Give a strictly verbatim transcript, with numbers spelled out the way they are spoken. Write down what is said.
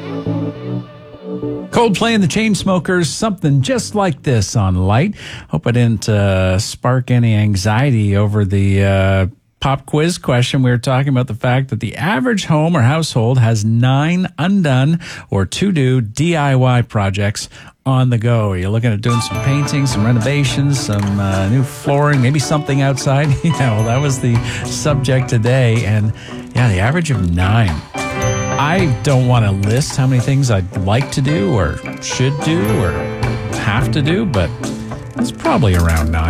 Coldplay and the Chainsmokers, something just like this on Light. Hope I didn't uh, spark any anxiety over the uh, pop quiz question. We were talking about the fact that the average home or household has nine undone or to-do D I Y projects on the go. You're looking at doing some painting, some renovations, some uh, new flooring, maybe something outside. Yeah, well, that was the subject today. And yeah, the average of nine. I don't want to list how many things I'd like to do or should do or have to do, but it's probably around nine.